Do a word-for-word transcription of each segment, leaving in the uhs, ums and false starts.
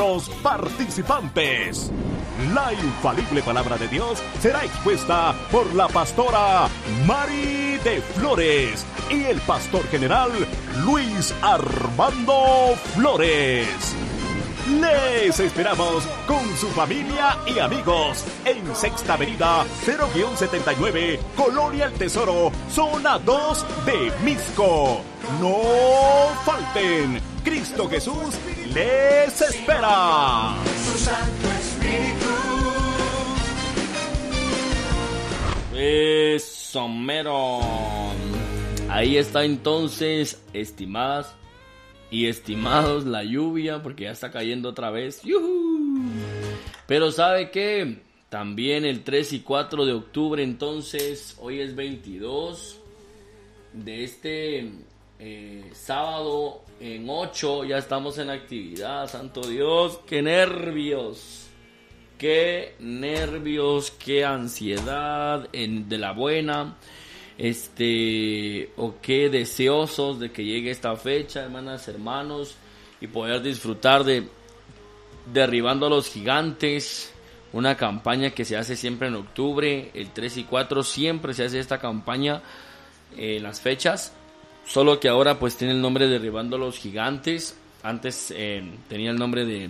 Los participantes. La infalible palabra de Dios será expuesta por la pastora Mari de Flores y el pastor general Luis Armando Flores. Les esperamos con su familia y amigos en Sexta Avenida cero setenta y nueve, Colonia El Tesoro, zona dos de Misco. No falten, Cristo Jesús les espera. Su Santo Espíritu. Eso mero. Ahí está entonces, estimadas y estimados, la lluvia, porque ya está cayendo otra vez. ¡Yuhu! Pero ¿sabe qué? También el tres y cuatro de octubre, entonces, hoy es veintidós de este eh, sábado, en ocho, ya estamos en actividad. Santo Dios, qué nervios, qué nervios, qué ansiedad, en, de la buena. Este, o qué deseosos de que llegue esta fecha, hermanas, hermanos, y poder disfrutar de Derribando a los Gigantes, una campaña que se hace siempre en octubre, el tres y cuatro siempre se hace esta campaña en eh, las fechas, solo que ahora pues tiene el nombre de Derribando a los Gigantes. Antes eh, tenía el nombre de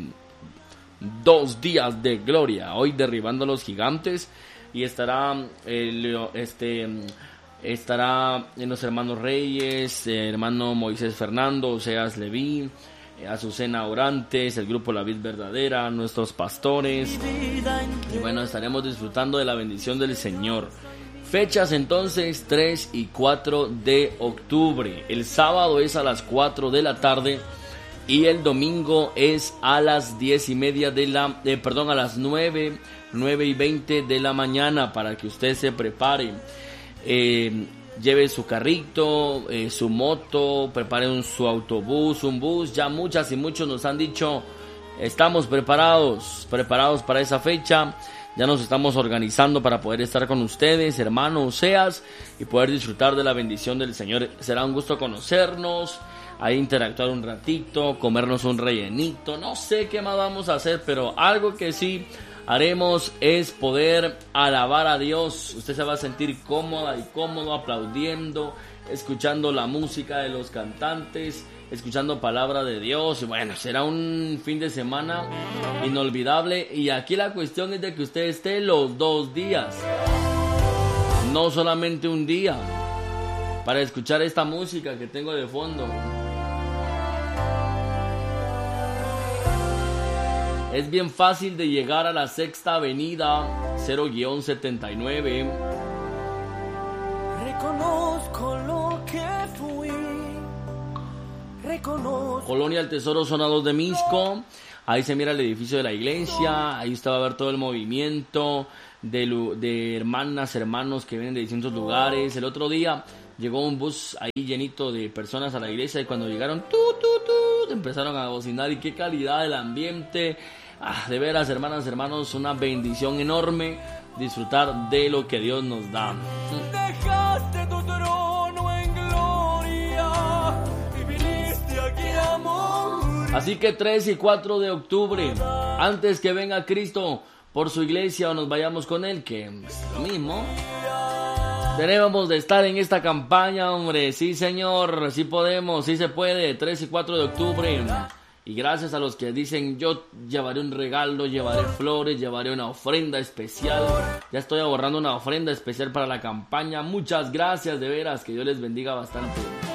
Dos Días de Gloria, hoy Derribando a los Gigantes, y estará el, este... estará en los hermanos Reyes, eh, hermano Moisés Fernando, Oseas Leví, eh, Azucena Orantes, el grupo La Vid Verdadera, nuestros pastores. Y bueno, estaremos disfrutando de la bendición del Señor. Fechas entonces tres y cuatro de octubre. El sábado es a las cuatro de la tarde y el domingo es a las diez y media de la, eh, perdón, a las nueve, nueve y veinte de la mañana, para que usted se prepare. Eh, lleve su carrito, eh, su moto, prepare un, su autobús, un bus. Ya muchas y muchos nos han dicho, estamos preparados, preparados para esa fecha. Ya nos estamos organizando para poder estar con ustedes, hermano Oseas, y poder disfrutar de la bendición del Señor. Será un gusto conocernos, ahí interactuar un ratito, comernos un rellenito. No sé qué más vamos a hacer, pero algo que sí haremos es poder alabar a Dios. Usted se va a sentir cómoda y cómodo aplaudiendo, escuchando la música de los cantantes, escuchando palabra de Dios. Y bueno, será un fin de semana inolvidable. Y aquí la cuestión es de que usted esté los dos días, no solamente un día, para escuchar esta música que tengo de fondo. Es bien fácil de llegar a la Sexta Avenida cero setenta y nueve. Reconozco lo que fui. Reconozco. Colonia El Tesoro, zona dos de Misco. Ahí se mira el edificio de la iglesia. Ahí usted va a ver todo el movimiento de, de hermanas, hermanos que vienen de distintos lugares. El otro día llegó un bus ahí llenito de personas a la iglesia, y cuando llegaron, tú, tú, tú, empezaron a bocinar. Y qué calidad del ambiente. Ah, de veras, hermanas, hermanos, una bendición enorme disfrutar de lo que Dios nos da. Dejaste tu trono en gloria y viniste aquí, amor. Así que tres y cuatro de octubre, antes que venga Cristo por su iglesia o nos vayamos con Él, que es lo mismo, debemos de estar en esta campaña, hombre. Sí, señor, sí podemos, sí se puede. tres y cuatro de octubre. Y gracias a los que dicen, yo llevaré un regalo, llevaré flores, llevaré una ofrenda especial. Ya estoy ahorrando una ofrenda especial para la campaña. Muchas gracias, de veras, que Dios les bendiga bastante.